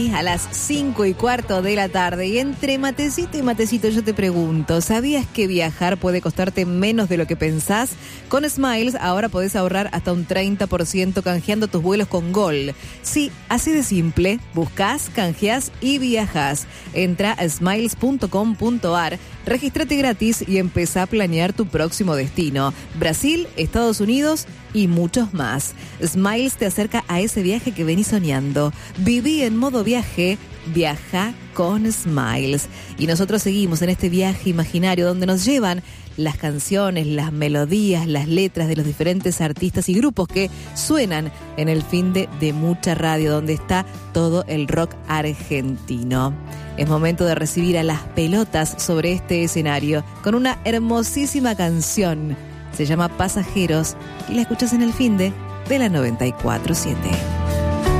A las 5:15 de la tarde, y entre matecito y matecito yo te pregunto, ¿sabías que viajar puede costarte menos de lo que pensás? Con Smiles ahora podés ahorrar hasta un 30% canjeando tus vuelos con Gol. Sí, así de simple, buscás, canjeás y viajás. Entra a smiles.com.ar, regístrate gratis y empezá a planear tu próximo destino. Brasil, Estados Unidos y muchos más. Smiles te acerca a ese viaje que venís soñando. Viví en modo viaje, viaja con Smiles. Y nosotros seguimos en este viaje imaginario donde nos llevan las canciones, las melodías, las letras de los diferentes artistas y grupos que suenan en el finde de mucha radio, donde está todo el rock argentino. Es momento de recibir a las pelotas sobre este escenario con una hermosísima canción. Se llama Pasajeros y la escuchas en el finde de la 94.7.